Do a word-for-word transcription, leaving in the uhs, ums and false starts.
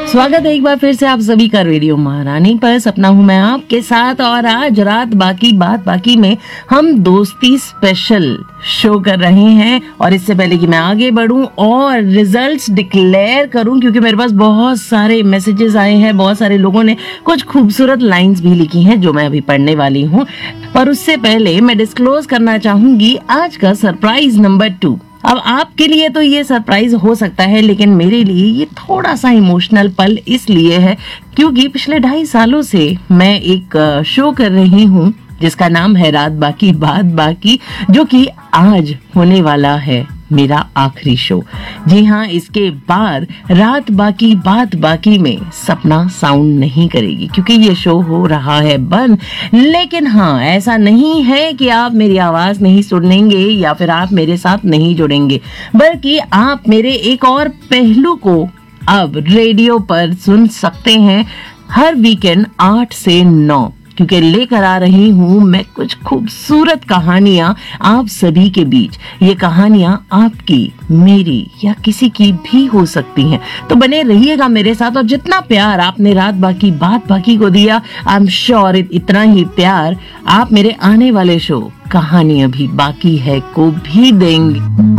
स्वागत है एक बार फिर से आप सभी का रेडियो महारानी पर। सपना हूं मैं आपके साथ और आज रात बाकी बात बाकी में हम दोस्ती स्पेशल शो कर रहे हैं। और इससे पहले कि मैं आगे बढ़ूं और रिजल्ट्स डिक्लेयर करूं, क्योंकि मेरे पास बहुत सारे मैसेजेस आए हैं, बहुत सारे लोगों ने कुछ खूबसूरत लाइंस भी लिखी हैं जो मैं अभी पढ़ने वाली हूं। पर उससे पहले मैं डिस्क्लोज करना चाहूंगी आज का सरप्राइज नंबर टू। अब आपके लिए तो ये सरप्राइज हो सकता है, लेकिन मेरे लिए ये थोड़ा सा इमोशनल पल इसलिए है क्योंकि पिछले ढाई सालों से मैं एक शो कर रही हूँ जिसका नाम है रात बाकी बात बाकी, जो कि आज होने वाला है मेरा आखिरी शो। जी हाँ, इसके बाद रात बाकी बात बाकी में सपना साउंड नहीं करेगी क्योंकि ये शो हो रहा है बंद। लेकिन हाँ, ऐसा नहीं है कि आप मेरी आवाज नहीं सुनेंगे या फिर आप मेरे साथ नहीं जुड़ेंगे, बल्कि आप मेरे एक और पहलू को अब रेडियो पर सुन सकते हैं हर वीकेंड आठ से नौ, क्योंकि लेकर आ रही हूं मैं कुछ खूबसूरत कहानियां आप सभी के बीच। ये कहानियां आपकी, मेरी या किसी की भी हो सकती हैं। तो बने रहिएगा मेरे साथ और जितना प्यार आपने रात बाकी बात बाकी को दिया, आई एम श्योर इतना ही प्यार आप मेरे आने वाले शो कहानी अभी बाकी है को भी देंगे।